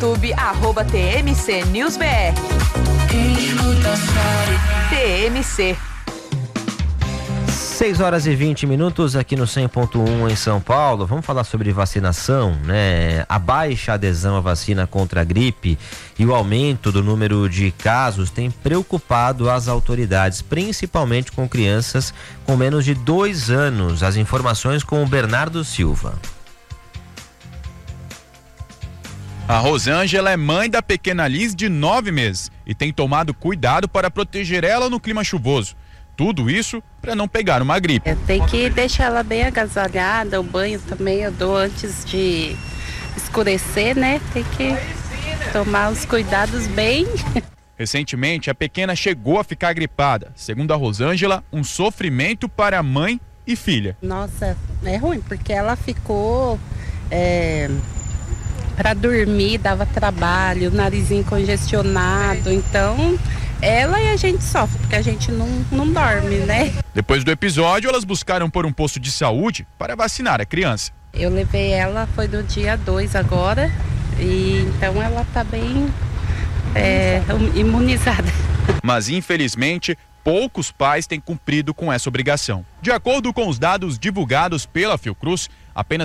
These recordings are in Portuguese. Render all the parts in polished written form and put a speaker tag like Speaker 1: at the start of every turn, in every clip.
Speaker 1: YouTube, @TMC News BR. TMC.
Speaker 2: 6h20 aqui no 100.1 em São Paulo. Vamos falar sobre vacinação, né? A baixa adesão à vacina contra a gripe e o aumento do número de casos tem preocupado as autoridades, principalmente com crianças com menos de 2 anos. As informações com o Bernardo Silva.
Speaker 3: A Rosângela é mãe da pequena Liz, de 9 meses, e tem tomado cuidado para proteger ela no clima chuvoso. Tudo isso para não pegar uma gripe.
Speaker 4: Tem que deixar ela bem agasalhada, o banho também eu dou antes de escurecer, né? Tem que tomar os cuidados bem.
Speaker 3: Recentemente, a pequena chegou a ficar gripada. Segundo a Rosângela, um sofrimento para mãe e filha.
Speaker 4: Nossa, é ruim, porque ela ficou... para dormir, dava trabalho, o narizinho congestionado, então... Ela e a gente sofre, porque a gente não dorme, né?
Speaker 3: Depois do episódio, elas buscaram por um posto de saúde para vacinar a criança.
Speaker 4: Eu levei ela, foi no dia 2 agora, e então ela tá bem imunizada.
Speaker 3: Mas, infelizmente, poucos pais têm cumprido com essa obrigação. De acordo com os dados divulgados pela Fiocruz, apenas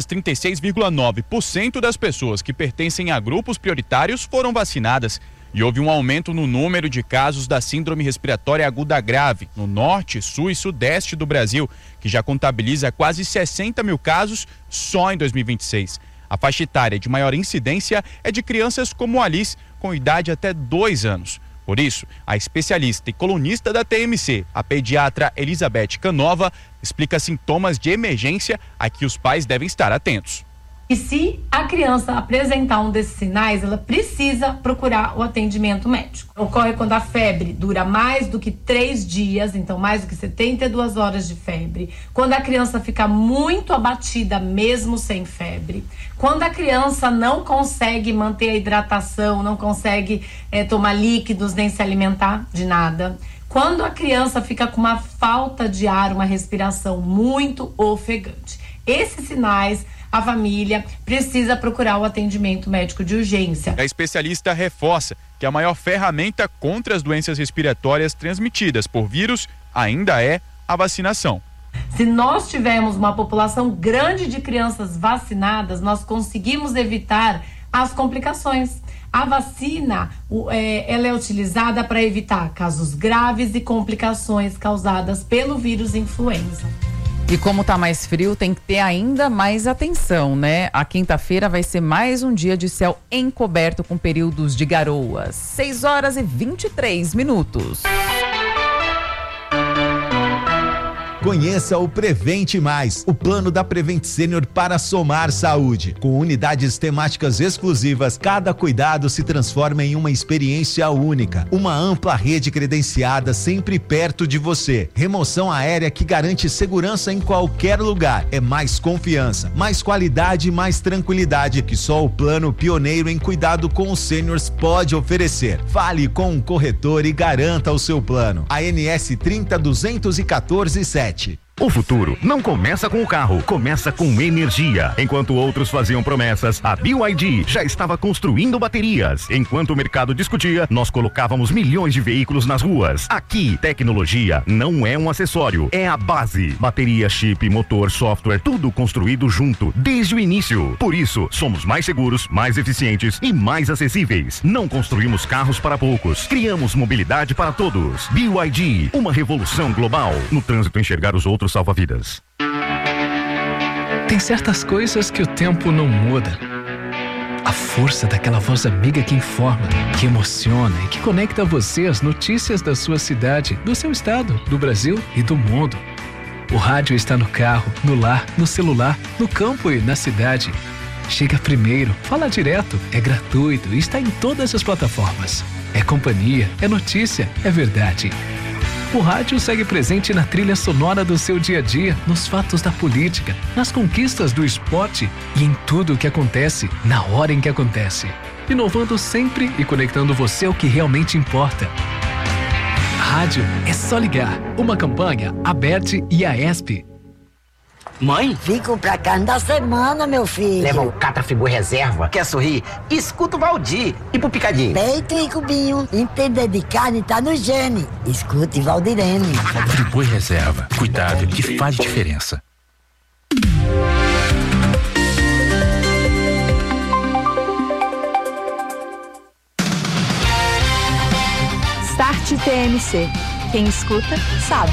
Speaker 3: 36,9% das pessoas que pertencem a grupos prioritários foram vacinadas. E houve um aumento no número de casos da síndrome respiratória aguda grave no norte, sul e sudeste do Brasil, que já contabiliza quase 60 mil casos só em 2026. A faixa etária de maior incidência é de crianças como a Liz, com idade até 2 anos. Por isso, a especialista e colunista da TMC, a pediatra Elizabeth Canova, explica sintomas de emergência a que os pais devem estar atentos.
Speaker 5: E se a criança apresentar um desses sinais, ela precisa procurar o atendimento médico. Ocorre quando a febre dura mais do que 3 dias, então mais do que 72 horas de febre. Quando a criança fica muito abatida, mesmo sem febre. Quando a criança não consegue manter a hidratação, não consegue tomar líquidos, nem se alimentar de nada. Quando a criança fica com uma falta de ar, uma respiração muito ofegante. Esses sinais... A família precisa procurar o atendimento médico de urgência.
Speaker 3: A especialista reforça que a maior ferramenta contra as doenças respiratórias transmitidas por vírus ainda é a vacinação.
Speaker 5: Se nós tivermos uma população grande de crianças vacinadas, nós conseguimos evitar as complicações. A vacina, ela é utilizada para evitar casos graves e complicações causadas pelo vírus influenza.
Speaker 6: E como tá mais frio, tem que ter ainda mais atenção, né? A quinta-feira vai ser mais um dia de céu encoberto com períodos de garoas. 6h23.
Speaker 7: Conheça o Prevente Mais, o plano da Prevent Senior para somar saúde. Com unidades temáticas exclusivas, cada cuidado se transforma em uma experiência única. Uma ampla rede credenciada sempre perto de você. Remoção aérea que garante segurança em qualquer lugar. É mais confiança, mais qualidade e mais tranquilidade que só o plano pioneiro em cuidado com os sêniors pode oferecer. Fale com um corretor e garanta o seu plano. ANS 30.214.7.
Speaker 8: O futuro não começa com o carro, começa com energia. Enquanto outros faziam promessas, a BYD já estava construindo baterias. Enquanto o mercado discutia, nós colocávamos milhões de veículos nas ruas. Aqui, tecnologia não é um acessório, é a base. Bateria, chip, motor, software, tudo construído junto, desde o início. Por isso, somos mais seguros, mais eficientes e mais acessíveis. Não construímos carros para poucos, criamos mobilidade para todos. BYD, uma revolução global. No trânsito, enxergar os outros salva-vidas.
Speaker 9: Tem certas coisas que o tempo não muda. A força daquela voz amiga que informa, que emociona e que conecta você às notícias da sua cidade, do seu estado, do Brasil e do mundo. O rádio está no carro, no lar, no celular, no campo e na cidade. Chega primeiro, fala direto, é gratuito e está em todas as plataformas. É companhia, é notícia, é verdade. O rádio segue presente na trilha sonora do seu dia a dia, nos fatos da política, nas conquistas do esporte e em tudo o que acontece, na hora em que acontece. Inovando sempre e conectando você ao que realmente importa. Rádio é só ligar. Uma campanha Aberte e AESP.
Speaker 10: Mãe?
Speaker 11: Fico pra carne da semana, meu filho.
Speaker 10: Leva o Catrafibu Reserva. Quer sorrir? Escuta o Valdir. E pro Picadinho?
Speaker 11: Peito e cubinho. Entender de carne tá no gene. Escute Valdirene.
Speaker 12: Friboi Reserva. Cuidado que faz diferença.
Speaker 1: Start TMC. Quem escuta, sabe.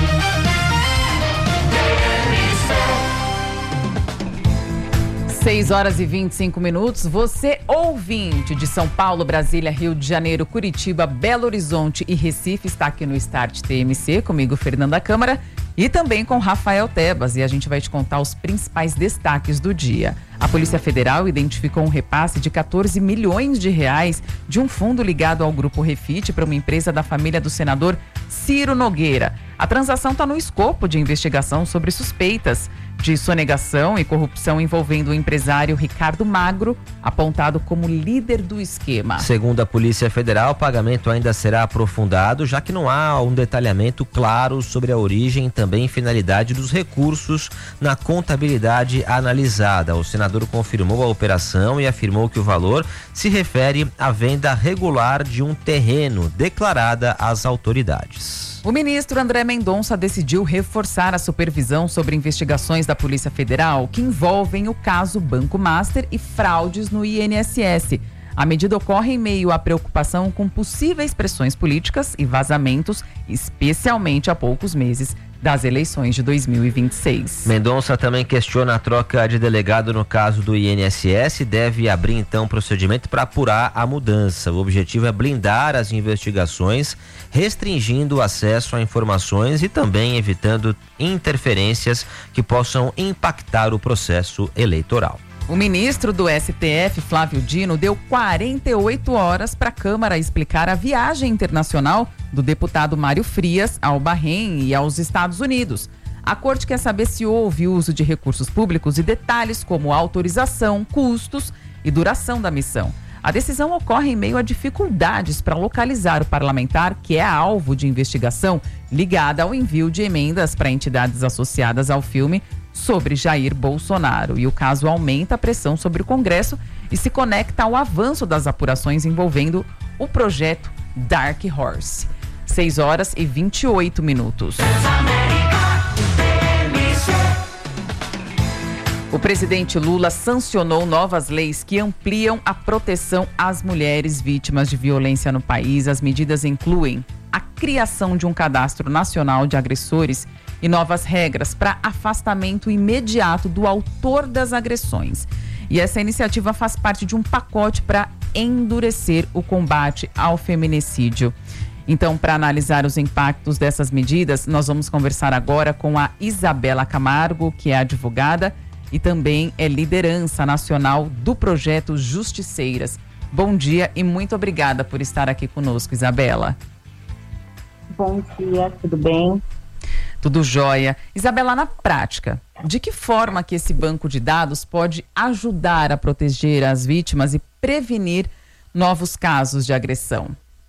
Speaker 6: 6h25. Você, ouvinte de São Paulo, Brasília, Rio de Janeiro, Curitiba, Belo Horizonte e Recife, está aqui no Start TMC, comigo, Fernanda Câmara, e também com Rafael Tebas, e a gente vai te contar os principais destaques do dia. A Polícia Federal identificou um repasse de 14 milhões de reais de um fundo ligado ao Grupo Refit para uma empresa da família do senador Ciro Nogueira. A transação está no escopo de investigação sobre suspeitas de sonegação e corrupção envolvendo o empresário Ricardo Magro, apontado como líder do esquema.
Speaker 2: Segundo a Polícia Federal, o pagamento ainda será aprofundado, já que não há um detalhamento claro sobre a origem e também finalidade dos recursos na contabilidade analisada. O senador confirmou a operação e afirmou que o valor se refere à venda regular de um terreno declarada às autoridades.
Speaker 6: O ministro André Mendonça decidiu reforçar a supervisão sobre investigações da Polícia Federal que envolvem o caso Banco Master e fraudes no INSS. A medida ocorre em meio à preocupação com possíveis pressões políticas e vazamentos, especialmente há poucos meses das eleições de 2026.
Speaker 2: Mendonça também questiona a troca de delegado no caso do INSS e deve abrir então procedimento para apurar a mudança. O objetivo é blindar as investigações, restringindo o acesso a informações e também evitando interferências que possam impactar o processo eleitoral.
Speaker 6: O ministro do STF, Flávio Dino, deu 48 horas para a Câmara explicar a viagem internacional do deputado Mário Frias ao Bahrein e aos Estados Unidos. A corte quer saber se houve uso de recursos públicos e detalhes como autorização, custos e duração da missão. A decisão ocorre em meio a dificuldades para localizar o parlamentar que é alvo de investigação ligada ao envio de emendas para entidades associadas ao filme sobre Jair Bolsonaro. E o caso aumenta a pressão sobre o Congresso e se conecta ao avanço das apurações envolvendo o projeto Dark Horse. 6h28. O presidente Lula sancionou novas leis que ampliam a proteção às mulheres vítimas de violência no país. As medidas incluem a criação de um cadastro nacional de agressores e novas regras para afastamento imediato do autor das agressões. E essa iniciativa faz parte de um pacote para endurecer o combate ao feminicídio. Então, para analisar os impactos dessas medidas, nós vamos conversar agora com a Isabela Camargo, que é advogada e também é liderança nacional do projeto Justiceiras. Bom dia e muito obrigada por estar aqui conosco, Isabela.
Speaker 13: Bom dia, tudo bem?
Speaker 6: Tudo jóia. Isabela, na prática, de que forma que esse banco de dados pode ajudar a proteger as vítimas e prevenir novos casos de agressão?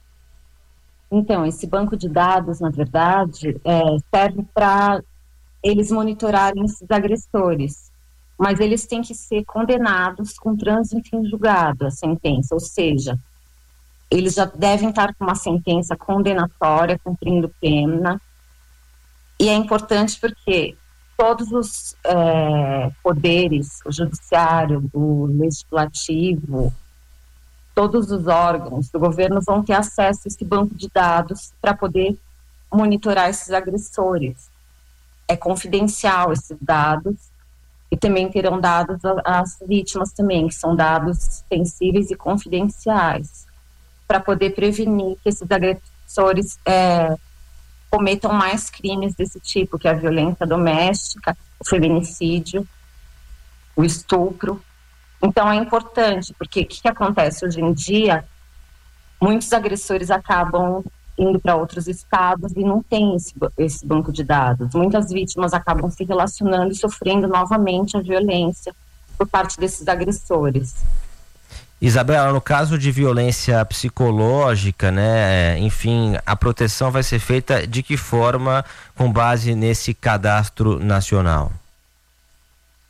Speaker 13: Então, esse banco de dados, na verdade, serve para eles monitorarem esses agressores, mas eles têm que ser condenados com trânsito em julgado, a sentença, ou seja, eles já devem estar com uma sentença condenatória, cumprindo pena. E é importante porque todos os poderes, o judiciário, o legislativo, todos os órgãos do governo vão ter acesso a esse banco de dados para poder monitorar esses agressores. É confidencial esses dados e também terão dados às vítimas também, que são dados sensíveis e confidenciais, para poder prevenir que esses agressores cometam mais crimes desse tipo, que é a violência doméstica, o feminicídio, o estupro. Então é importante, porque o que acontece hoje em dia? Muitos agressores acabam indo para outros estados e não tem esse banco de dados. Muitas vítimas acabam se relacionando e sofrendo novamente a violência por parte desses agressores.
Speaker 2: Isabela, no caso de violência psicológica, né, enfim, a proteção vai ser feita de que forma com base nesse cadastro nacional?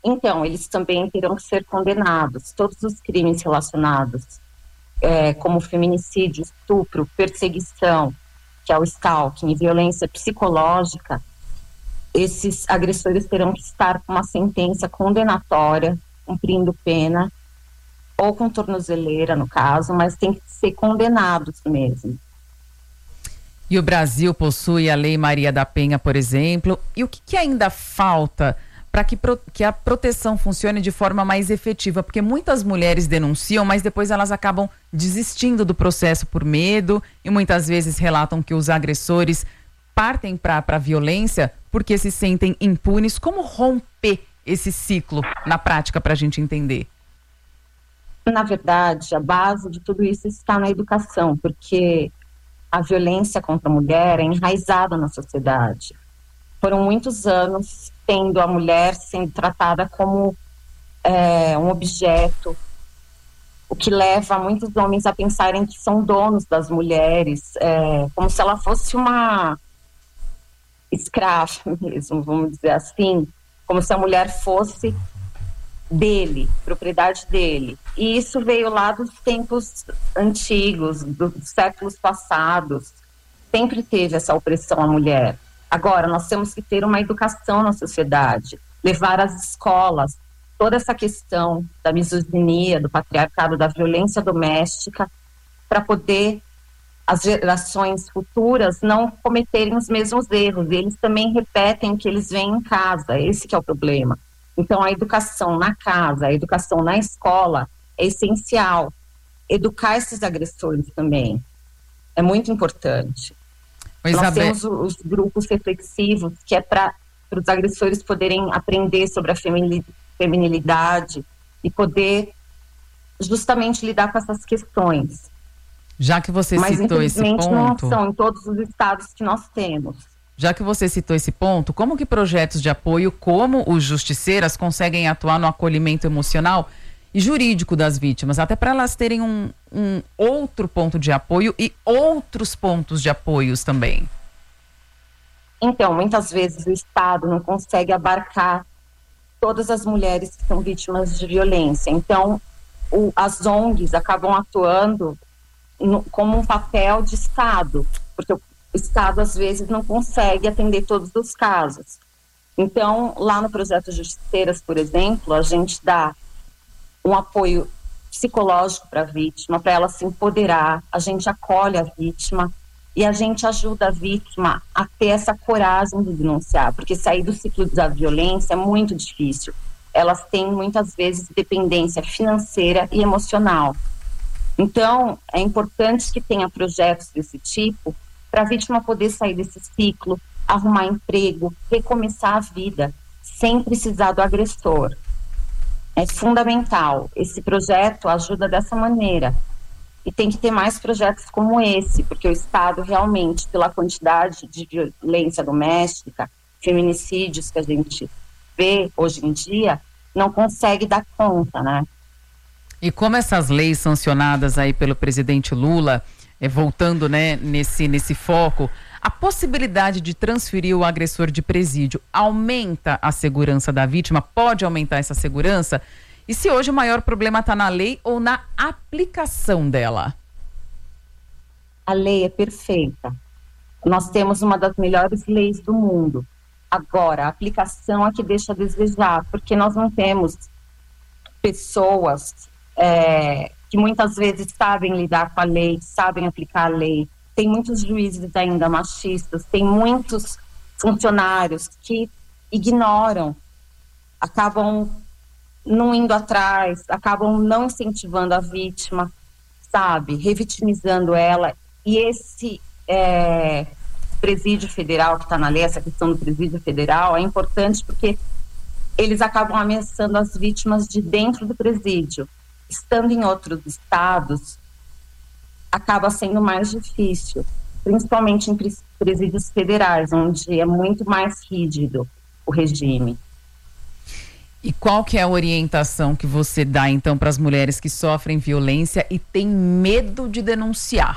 Speaker 13: Então, eles também terão que ser condenados. Todos os crimes relacionados, como feminicídio, estupro, perseguição, que é o stalking, e violência psicológica, esses agressores terão que estar com uma sentença condenatória, cumprindo pena, ou com tornozeleira, no caso, mas tem que ser condenados mesmo.
Speaker 6: E o Brasil possui a Lei Maria da Penha, por exemplo. E o que ainda falta para que a proteção funcione de forma mais efetiva? Porque muitas mulheres denunciam, mas depois elas acabam desistindo do processo por medo e muitas vezes relatam que os agressores partem para a violência porque se sentem impunes. Como romper esse ciclo na prática para a gente entender?
Speaker 13: Na verdade, a base de tudo isso está na educação, porque a violência contra a mulher é enraizada na sociedade. Foram muitos anos tendo a mulher sendo tratada como um objeto, o que leva muitos homens a pensarem que são donos das mulheres, como se ela fosse uma escrava mesmo, vamos dizer assim, como se a mulher fosse dele, propriedade dele. E isso veio lá dos tempos antigos, dos séculos passados. Sempre teve essa opressão à mulher. Agora, nós temos que ter uma educação na sociedade, levar às escolas toda essa questão da misoginia, do patriarcado, da violência doméstica, para poder as gerações futuras não cometerem os mesmos erros. E eles também repetem o que eles veem em casa, esse que é o problema. Então, a educação na casa, a educação na escola é essencial. Educar esses agressores também é muito importante. Nós temos os grupos reflexivos, que é para os agressores poderem aprender sobre a feminilidade e poder justamente lidar com essas questões.
Speaker 6: Já que você citou esse ponto...
Speaker 13: Mas, não são em todos os estados que nós temos.
Speaker 6: Já que você citou esse ponto, como que projetos de apoio como os Justiceiras conseguem atuar no acolhimento emocional e jurídico das vítimas, até para elas terem um outro ponto de apoio e outros pontos de apoios também?
Speaker 13: Então, muitas vezes o Estado não consegue abarcar todas as mulheres que são vítimas de violência. Então, as ONGs acabam atuando como um papel de Estado, porque o Estado, às vezes, não consegue atender todos os casos. Então, lá no Projeto Justiceiras, por exemplo, a gente dá um apoio psicológico para a vítima, para ela se empoderar, a gente acolhe a vítima e a gente ajuda a vítima a ter essa coragem de denunciar, porque sair do ciclo da violência é muito difícil. Elas têm, muitas vezes, dependência financeira e emocional. Então, é importante que tenha projetos desse tipo para a vítima poder sair desse ciclo, arrumar emprego, recomeçar a vida, sem precisar do agressor. É fundamental. Esse projeto ajuda dessa maneira. E tem que ter mais projetos como esse, porque o Estado realmente, pela quantidade de violência doméstica, feminicídios que a gente vê hoje em dia, não consegue dar conta, né?
Speaker 6: E como essas leis sancionadas aí pelo presidente Lula, voltando, né, nesse foco, a possibilidade de transferir o agressor de presídio aumenta a segurança da vítima? Pode aumentar essa segurança? E se hoje o maior problema está na lei ou na aplicação dela?
Speaker 13: A lei é perfeita. Nós temos uma das melhores leis do mundo. Agora, a aplicação é que deixa a desejar, porque nós não temos pessoas que muitas vezes sabem lidar com a lei, sabem aplicar a lei. Tem muitos juízes ainda machistas, tem muitos funcionários que ignoram, acabam não indo atrás, acabam não incentivando a vítima, sabe, revitimizando ela. E esse presídio federal que está na lei, essa questão do presídio federal, é importante porque eles acabam ameaçando as vítimas de dentro do presídio. Estando em outros estados, acaba sendo mais difícil, principalmente em presídios federais, onde é muito mais rígido o regime.
Speaker 6: E qual que é a orientação que você dá, então, para as mulheres que sofrem violência e têm medo de denunciar?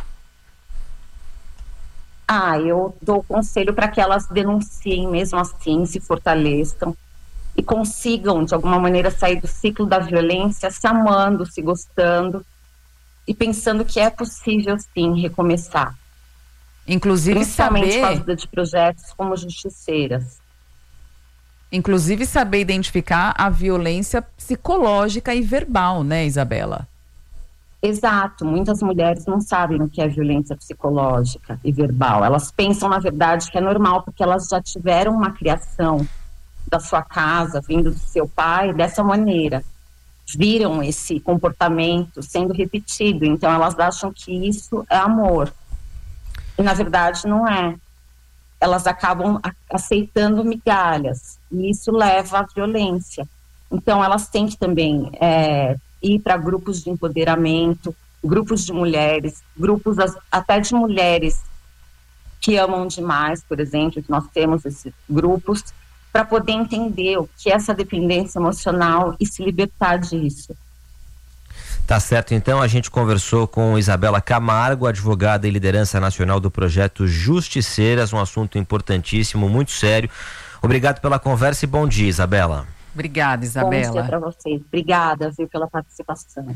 Speaker 13: Eu dou conselho para que elas denunciem mesmo assim, se fortaleçam e consigam, de alguma maneira, sair do ciclo da violência, se amando, se gostando e pensando que é possível, sim, recomeçar.
Speaker 6: Inclusive
Speaker 13: principalmente por causa de projetos como Justiceiras.
Speaker 6: Inclusive saber identificar a violência psicológica e verbal, né, Isabela?
Speaker 13: Exato, muitas mulheres não sabem o que é violência psicológica e verbal. Elas pensam, na verdade, que é normal, porque elas já tiveram uma criação da sua casa, vindo do seu pai, dessa maneira. Viram esse comportamento sendo repetido, então elas acham que isso é amor. E, na verdade, não é. Elas acabam aceitando migalhas, e isso leva à violência. Então, elas têm que também ir para grupos de empoderamento, grupos de mulheres, grupos até de mulheres que amam demais, por exemplo, que nós temos esses grupos, para poder entender o que é essa dependência emocional e se libertar disso.
Speaker 2: Tá certo, então a gente conversou com Isabela Camargo, advogada e liderança nacional do projeto Justiceiras, um assunto importantíssimo, muito sério. Obrigado pela conversa e bom dia, Isabela.
Speaker 6: Obrigada, Isabela.
Speaker 13: Bom dia para vocês. Obrigada, viu, pela participação.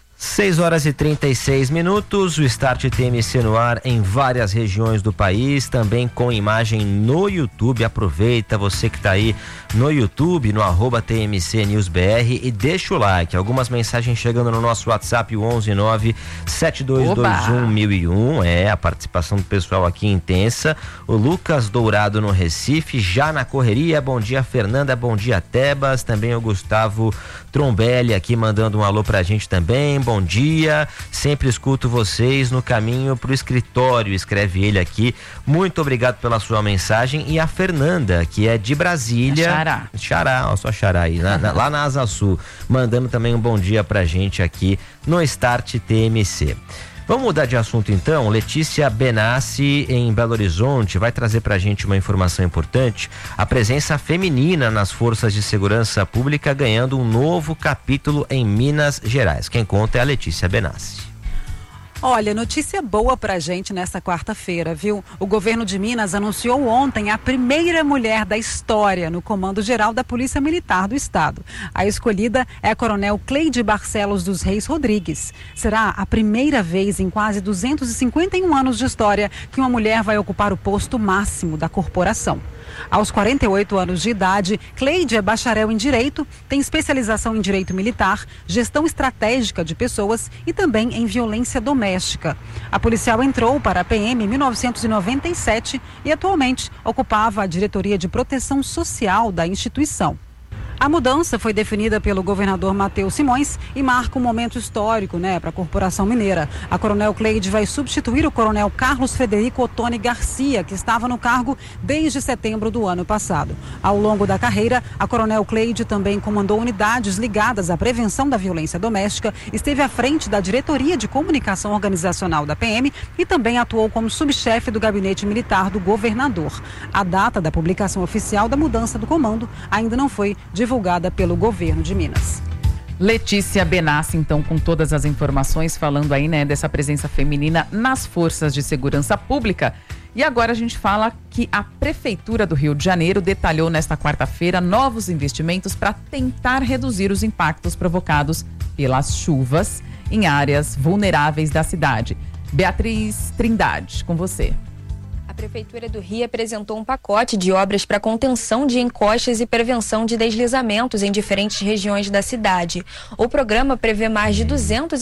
Speaker 2: 6h36, o Start TMC no ar em várias regiões do país, também com imagem no YouTube. Aproveita, você que está aí no YouTube, no @TMC News BR, e deixa o like. Algumas mensagens chegando no nosso WhatsApp, o 11972211001. A participação do pessoal aqui intensa. O Lucas Dourado no Recife, já na correria. Bom dia, Fernanda. Bom dia, Tebas. Também o Gustavo Trombelli aqui mandando um alô pra gente também. Bom dia, sempre escuto vocês no caminho pro escritório, escreve ele aqui. Muito obrigado pela sua mensagem. E a Fernanda, que é de Brasília. Xará, ó, só Xará aí, lá na Asa Sul, mandando também um bom dia pra gente aqui no Start TMC. Vamos mudar de assunto então. Letícia Benassi, em Belo Horizonte, vai trazer pra gente uma informação importante: a presença feminina nas forças de segurança pública ganhando um novo capítulo em Minas Gerais. Quem conta é a Letícia Benassi.
Speaker 14: Olha, notícia boa pra gente nessa quarta-feira, viu? O governo de Minas anunciou ontem a primeira mulher da história no Comando Geral da Polícia Militar do Estado. A escolhida é a Coronel Cleide Barcelos dos Reis Rodrigues. Será a primeira vez em quase 251 anos de história que uma mulher vai ocupar o posto máximo da corporação. Aos 48 anos de idade, Cleide é bacharel em Direito, tem especialização em Direito Militar, Gestão Estratégica de Pessoas e também em Violência Doméstica. A policial entrou para a PM em 1997 e atualmente ocupava a diretoria de proteção social da instituição. A mudança foi definida pelo governador Matheus Simões e marca um momento histórico, para a Corporação Mineira. A Coronel Cleide vai substituir o Coronel Carlos Frederico Ottoni Garcia, que estava no cargo desde setembro do ano passado. Ao longo da carreira, a Coronel Cleide também comandou unidades ligadas à prevenção da violência doméstica, esteve à frente da Diretoria de Comunicação Organizacional da PM e também atuou como subchefe do Gabinete Militar do governador. A data da publicação oficial da mudança do comando ainda não foi divulgada pelo governo de Minas.
Speaker 6: Letícia Benassi, então, com todas as informações, falando aí, dessa presença feminina nas forças de segurança pública. E agora a gente fala que a Prefeitura do Rio de Janeiro detalhou nesta quarta-feira novos investimentos para tentar reduzir os impactos provocados pelas chuvas em áreas vulneráveis da cidade. Beatriz Trindade, com você.
Speaker 15: A Prefeitura do Rio apresentou um pacote de obras para contenção de encostas e prevenção de deslizamentos em diferentes regiões da cidade. O programa prevê mais de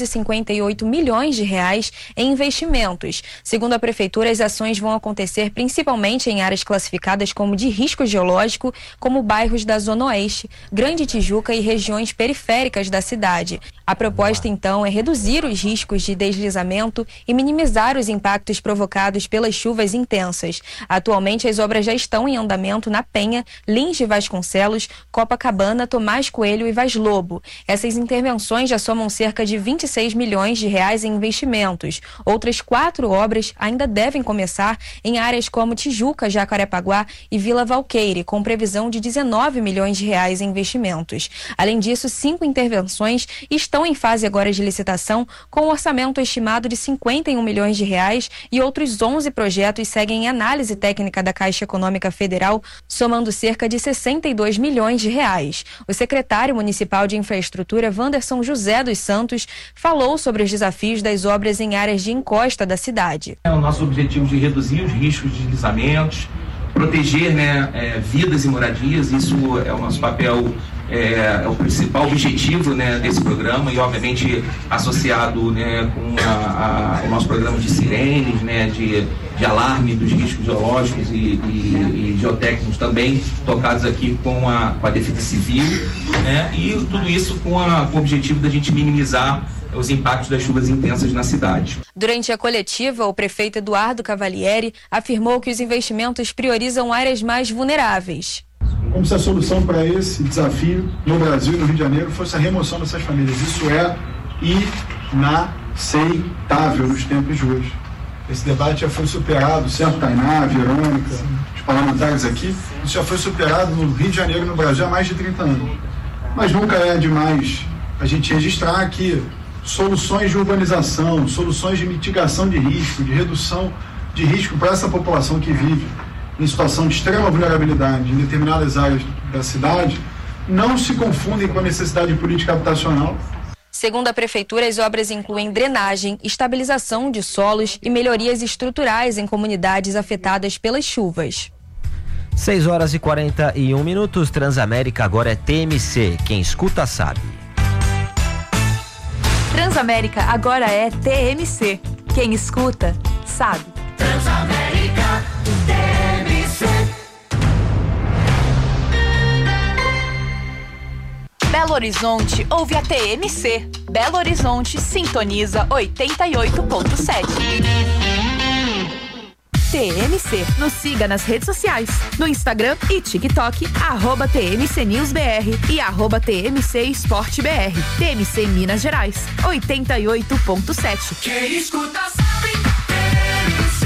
Speaker 15: 258 milhões de reais em investimentos. Segundo a Prefeitura, as ações vão acontecer principalmente em áreas classificadas como de risco geológico, como bairros da Zona Oeste, Grande Tijuca e regiões periféricas da cidade. A proposta, então, é reduzir os riscos de deslizamento e minimizar os impactos provocados pelas chuvas intensas. Atualmente, as obras já estão em andamento na Penha, Lins de Vasconcelos, Copacabana, Tomás Coelho e Vaz Lobo. Essas intervenções já somam cerca de 26 milhões de reais em investimentos. Outras 4 obras ainda devem começar em áreas como Tijuca, Jacarepaguá e Vila Valqueire, com previsão de 19 milhões de reais em investimentos. Além disso, 5 intervenções estão estão em fase agora de licitação, com um orçamento estimado de R$51 milhões e outros 11 projetos seguem em análise técnica da Caixa Econômica Federal, somando cerca de R$62 milhões. O secretário municipal de Infraestrutura, Wanderson José dos Santos, falou sobre os desafios das obras em áreas de encosta da cidade.
Speaker 16: É o nosso objetivo de reduzir os riscos de deslizamentos, proteger vidas e moradias, isso é o nosso papel, é o principal objetivo desse programa e obviamente associado com o nosso programa de sirenes, de alarme dos riscos geológicos e geotécnicos também tocados aqui com a Defesa Civil, e tudo isso com o objetivo da gente minimizar os impactos das chuvas intensas na cidade.
Speaker 15: Durante a coletiva, o prefeito Eduardo Cavalieri afirmou que os investimentos priorizam áreas mais vulneráveis.
Speaker 17: Como se a solução para esse desafio no Brasil e no Rio de Janeiro fosse a remoção dessas famílias. Isso é inaceitável nos tempos de hoje. Esse debate já foi superado, certo, Tainá, Verônica, os parlamentares aqui, isso já foi superado no Rio de Janeiro e no Brasil há mais de 30 anos. Mas nunca é demais a gente registrar que soluções de urbanização, soluções de mitigação de risco, de redução de risco para essa população que vive em situação de extrema vulnerabilidade em determinadas áreas da cidade, não se confundem com a necessidade política habitacional.
Speaker 15: Segundo a Prefeitura, as obras incluem drenagem, estabilização de solos e melhorias estruturais em comunidades afetadas pelas chuvas.
Speaker 2: 6h41, Transamérica agora é TMC, quem escuta sabe.
Speaker 1: Transamérica agora é TMC. Quem escuta, sabe.
Speaker 18: Transamérica, TMC.
Speaker 1: Belo Horizonte ouve a TMC. Belo Horizonte sintoniza 88.7. TMC. Nos siga nas redes sociais, no Instagram e TikTok, @TMCNewsBR e @TMCEsporteBR. TMC Minas Gerais, 88.7.
Speaker 18: Quem escuta sabe, TMC.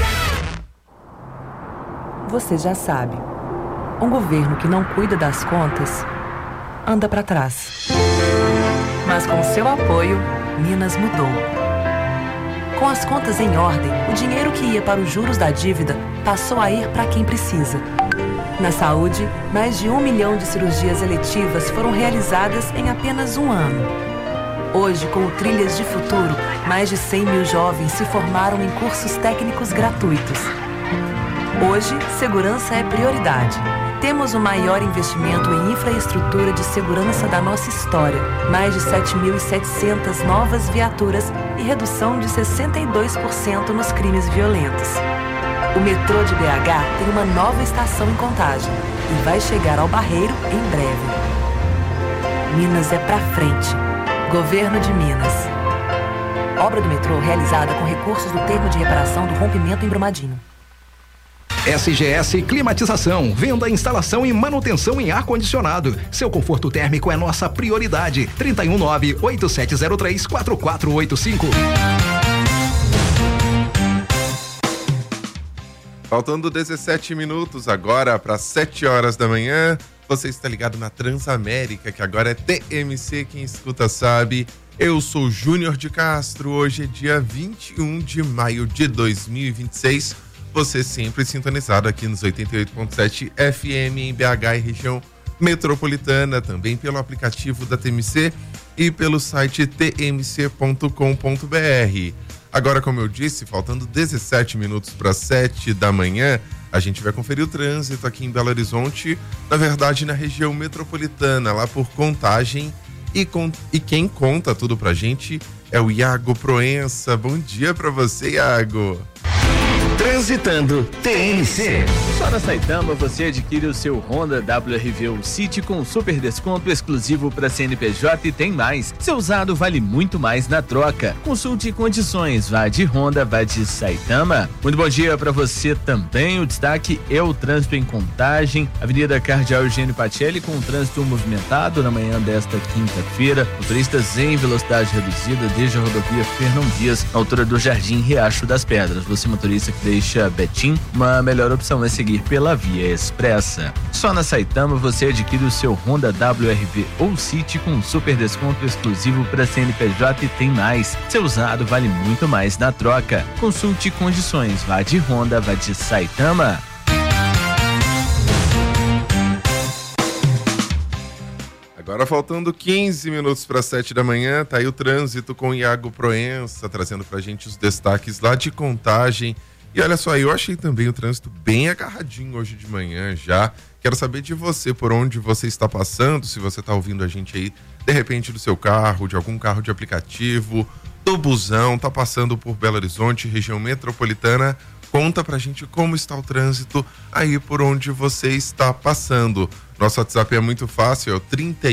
Speaker 19: Você já sabe, um governo que não cuida das contas anda para trás. Mas com seu apoio, Minas mudou. Com as contas em ordem, o dinheiro que ia para os juros da dívida passou a ir para quem precisa. Na saúde, mais de 1 milhão de cirurgias eletivas foram realizadas em apenas um ano. Hoje, com o Trilhas de Futuro, mais de 100 mil jovens se formaram em cursos técnicos gratuitos. Hoje, segurança é prioridade. Temos o maior investimento em infraestrutura de segurança da nossa história. Mais de 7.700 novas viaturas e redução de 62% nos crimes violentos. O metrô de BH tem uma nova estação em Contagem e vai chegar ao Barreiro em breve. Minas é pra frente. Governo de Minas. Obra do metrô realizada com recursos do termo de reparação do rompimento em Brumadinho.
Speaker 20: SGS Climatização, venda, instalação e manutenção em ar-condicionado. Seu conforto térmico é nossa prioridade. 319-8703-4485.
Speaker 21: Faltando 17 minutos agora para 7 horas da manhã. Você está ligado na Transamérica, que agora é TMC, quem escuta sabe. Eu sou Júnior de Castro. Hoje é dia 21 de maio de 2026. Você sempre sintonizado aqui nos 88.7 FM em BH e região metropolitana, também pelo aplicativo da TMC e pelo site tmc.com.br. Agora, como eu disse, faltando 17 minutos para 7 da manhã, a gente vai conferir o trânsito aqui em Belo Horizonte, na verdade na região metropolitana, lá por Contagem, e quem conta tudo pra gente é o Iago Proença. Bom dia pra você, Iago.
Speaker 8: Transitando TMC.
Speaker 22: Só na Saitama você adquire o seu Honda WRV City com super desconto exclusivo para CNPJ e tem mais. Seu usado vale muito mais na troca. Consulte condições. Vá de Honda, vá de Saitama. Muito bom dia para você também. O destaque é o trânsito em Contagem. Avenida Cardeal Eugênio Pacelli com o trânsito movimentado na manhã desta quinta-feira. Motoristas em velocidade reduzida desde a rodovia Fernão Dias, na altura do Jardim Riacho das Pedras. Você, motorista que deixa Betim, uma melhor opção é seguir pela via expressa. Só na Saitama você adquire o seu Honda WRV ou City com super desconto exclusivo para CNPJ e tem mais. Seu usado vale muito mais na troca. Consulte condições. Vá de Honda, vá de Saitama.
Speaker 21: Agora faltando 15 minutos para 7 da manhã, tá aí o trânsito com o Iago Proença, trazendo pra gente os destaques lá de Contagem. E olha só, eu achei também o trânsito bem agarradinho hoje de manhã já. Quero saber de você, por onde você está passando, se você está ouvindo a gente aí, de repente do seu carro, de algum carro de aplicativo, do busão, tá passando por Belo Horizonte, região metropolitana. Conta pra gente como está o trânsito aí por onde você está passando. Nosso WhatsApp é muito fácil, é o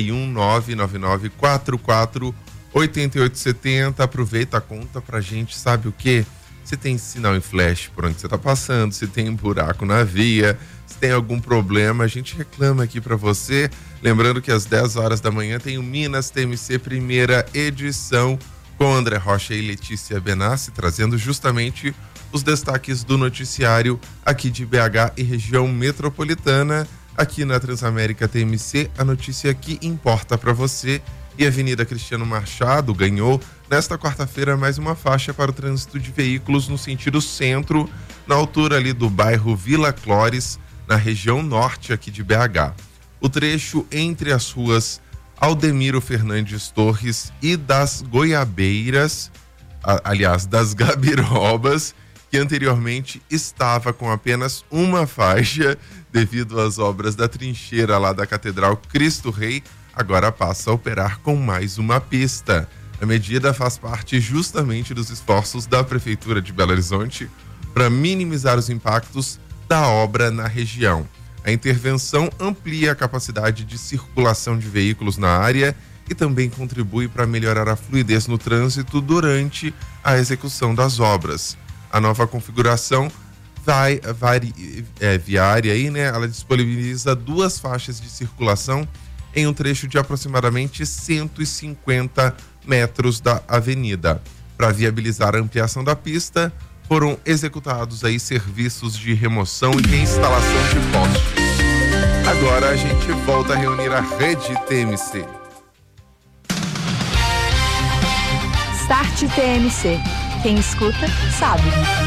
Speaker 21: 31999448870. Aproveita, conta pra gente, sabe o quê? Se tem sinal em flash por onde você está passando, se tem buraco na via, se tem algum problema, a gente reclama aqui para você. Lembrando que às 10 horas da manhã tem o Minas TMC primeira edição com André Rocha e Letícia Benassi, trazendo justamente os destaques do noticiário aqui de BH e região metropolitana. Aqui na Transamérica TMC, a notícia que importa para você. E a Avenida Cristiano Machado ganhou nesta quarta-feira mais uma faixa para o trânsito de veículos no sentido centro, na altura ali do bairro Vila Clores, na região norte aqui de BH. O trecho entre as ruas Aldemiro Fernandes Torres e das Goiabeiras, aliás, das Gabirobas, que anteriormente estava com apenas uma faixa devido às obras da trincheira lá da Catedral Cristo Rei, agora passa a operar com mais uma pista. A medida faz parte justamente dos esforços da Prefeitura de Belo Horizonte para minimizar os impactos da obra na região. A intervenção amplia a capacidade de circulação de veículos na área e também contribui para melhorar a fluidez no trânsito durante a execução das obras. A nova configuração viária aí, né? Ela disponibiliza 2 faixas de circulação em um trecho de aproximadamente 150 metros da avenida. Para viabilizar a ampliação da pista, foram executados aí serviços de remoção e reinstalação de postes. Agora a gente volta a reunir a rede TMC.
Speaker 1: Start TMC. Quem escuta, sabe.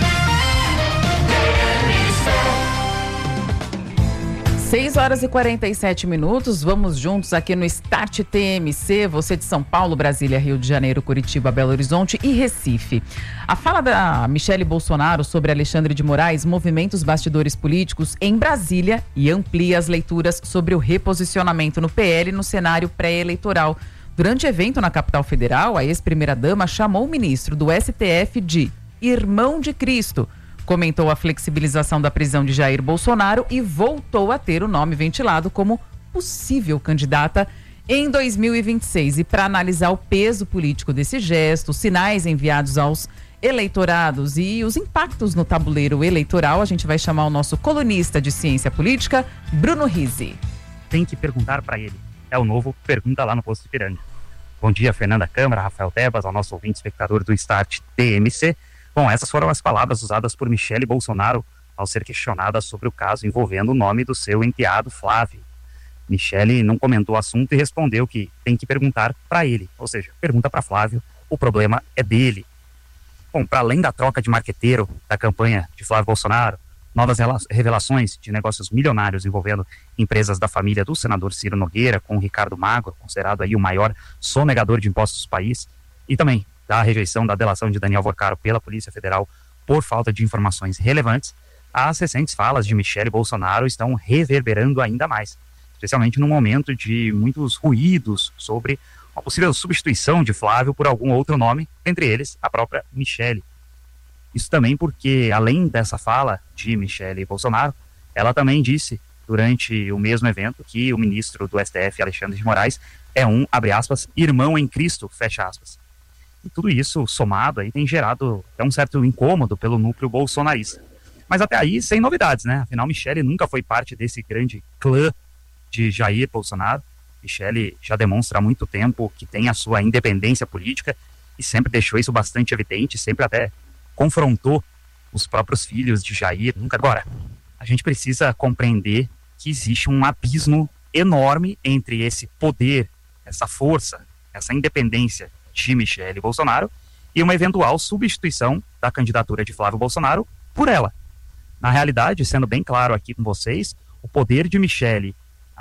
Speaker 6: 6h47, vamos juntos aqui no Start TMC, você de São Paulo, Brasília, Rio de Janeiro, Curitiba, Belo Horizonte e Recife. A fala da Michele Bolsonaro sobre Alexandre de Moraes movimenta os bastidores políticos em Brasília e amplia as leituras sobre o reposicionamento no PL no cenário pré-eleitoral. Durante evento na capital federal, a ex-primeira-dama chamou o ministro do STF de irmão de Cristo, comentou a flexibilização da prisão de Jair Bolsonaro e voltou a ter o nome ventilado como possível candidata em 2026. E para analisar o peso político desse gesto, os sinais enviados aos eleitorados e os impactos no tabuleiro eleitoral, a gente vai chamar o nosso colunista de ciência política, Bruno Rizzi.
Speaker 3: Tem que perguntar para ele. É o novo Pergunta Lá no Posto Ipiranga. Bom dia, Fernanda Câmara, Rafael Tebas, ao nosso ouvinte espectador do Start TMC. Bom, essas foram as palavras usadas por Michele Bolsonaro ao ser questionada sobre o caso envolvendo o nome do seu enteado Flávio. Michele não comentou o assunto e respondeu que tem que perguntar para ele, ou seja, pergunta para Flávio, o problema é dele. Bom, para além da troca de marqueteiro da campanha de Flávio Bolsonaro, novas revelações de negócios milionários envolvendo empresas da família do senador Ciro Nogueira com o Ricardo Magro, considerado aí o maior sonegador de impostos do país, e também da rejeição da delação de Daniel Vorcaro pela Polícia Federal por falta de informações relevantes, as recentes falas de Michele Bolsonaro estão reverberando ainda mais, especialmente num momento de muitos ruídos sobre uma possível substituição de Flávio por algum outro nome, entre eles a própria Michele. Isso também porque, além dessa fala de Michele Bolsonaro, ela também disse durante o mesmo evento que o ministro do STF, Alexandre de Moraes, é um, abre aspas, irmão em Cristo, fecha aspas. E tudo isso somado aí tem gerado até um certo incômodo pelo núcleo bolsonarista. Mas até aí sem novidades, né? Afinal, Michele nunca foi parte desse grande clã de Jair Bolsonaro. Michele já demonstra há muito tempo que tem a sua independência política e sempre deixou isso bastante evidente, sempre até confrontou os próprios filhos de Jair. Agora, a gente precisa compreender que existe um abismo enorme entre esse poder, essa força, essa independência de Michele Bolsonaro e uma eventual substituição da candidatura de Flávio Bolsonaro por ela. Na realidade, sendo bem claro aqui com vocês, o poder de Michele,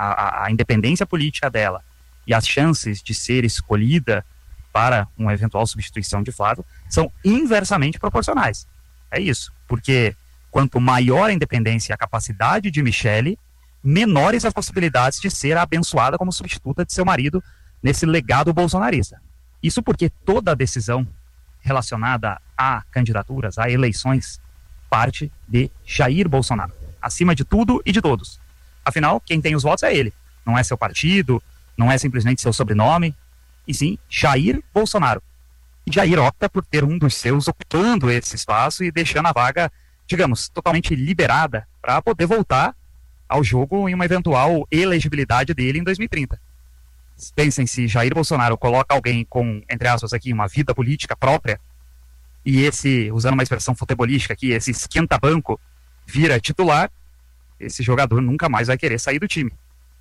Speaker 3: a independência política dela e as chances de ser escolhida para uma eventual substituição de Flávio são inversamente proporcionais. É isso, porque quanto maior a independência e a capacidade de Michele, menores as possibilidades de ser abençoada como substituta de seu marido nesse legado bolsonarista. Isso porque toda a decisão relacionada a candidaturas, a eleições, parte de Jair Bolsonaro, acima de tudo e de todos. Afinal, quem tem os votos é ele, não é seu partido, não é simplesmente seu sobrenome, e sim Jair Bolsonaro. E Jair opta por ter um dos seus ocupando esse espaço e deixando a vaga, digamos, totalmente liberada para poder voltar ao jogo em uma eventual elegibilidade dele em 2030. Pensem se Jair Bolsonaro coloca alguém com, entre aspas aqui, uma vida política própria, e esse, usando uma expressão futebolística aqui, esse esquenta-banco vira titular, esse jogador nunca mais vai querer sair do time.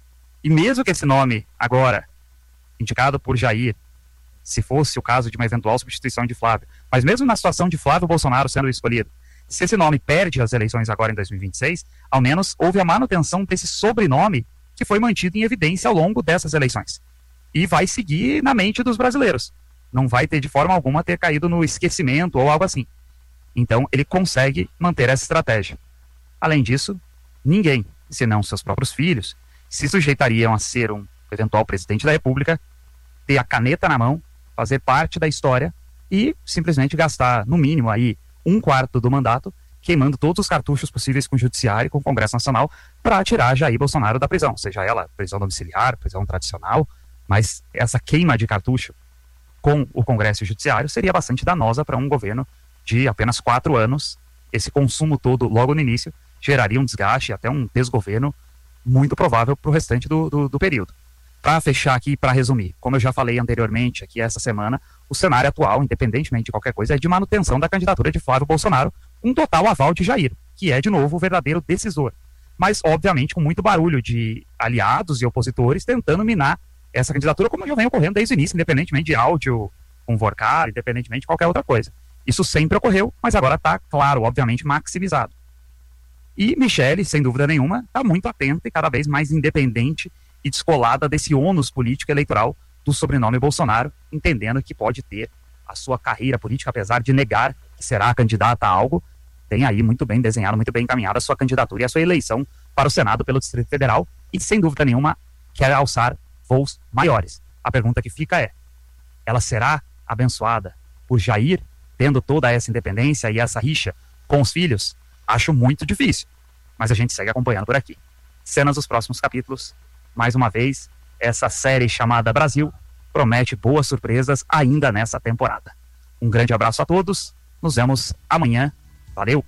Speaker 3: E mesmo que esse nome agora, indicado por Jair, se fosse o caso de uma eventual substituição de Flávio, mas mesmo na situação de Flávio Bolsonaro sendo escolhido, se esse nome perde as eleições agora em 2026, ao menos houve a manutenção desse sobrenome que foi mantido em evidência ao longo dessas eleições. E vai seguir na mente dos brasileiros. Não vai ter de forma alguma ter caído no esquecimento ou algo assim. Então ele consegue manter essa estratégia. Além disso, ninguém, senão seus próprios filhos, se sujeitariam a ser um eventual presidente da República, ter a caneta na mão, fazer parte da história e simplesmente gastar, no mínimo, aí 1/4 do mandato, queimando todos os cartuchos possíveis com o Judiciário e com o Congresso Nacional para tirar Jair Bolsonaro da prisão, seja ela prisão domiciliar, prisão tradicional, mas essa queima de cartucho com o Congresso e o Judiciário seria bastante danosa para um governo de apenas 4 anos. Esse consumo todo logo no início geraria um desgaste e até um desgoverno muito provável para o restante do período. Para fechar aqui, para resumir, como eu já falei anteriormente aqui essa semana, o cenário atual, independentemente de qualquer coisa, é de manutenção da candidatura de Flávio Bolsonaro, um total aval de Jair, que é de novo o verdadeiro decisor. Mas, obviamente, com muito barulho de aliados e opositores tentando minar essa candidatura, como já vem ocorrendo desde o início, independentemente de áudio, convocar, independentemente de qualquer outra coisa. Isso sempre ocorreu, mas agora está, claro, obviamente, maximizado. E Michele, sem dúvida nenhuma, está muito atenta e cada vez mais independente e descolada desse ônus político eleitoral do sobrenome Bolsonaro, entendendo que pode ter a sua carreira política, apesar de negar que será candidata a algo, tem aí muito bem desenhado, muito bem encaminhada a sua candidatura e a sua eleição para o Senado pelo Distrito Federal e, sem dúvida nenhuma, quer alçar voos maiores. A pergunta que fica é, ela será abençoada por Jair, tendo toda essa independência e essa rixa com os filhos? Acho muito difícil, mas a gente segue acompanhando por aqui. Cenas dos próximos capítulos. Mais uma vez, essa série chamada Brasil promete boas surpresas ainda nessa temporada. Um grande abraço a todos, nos vemos amanhã. Valeu!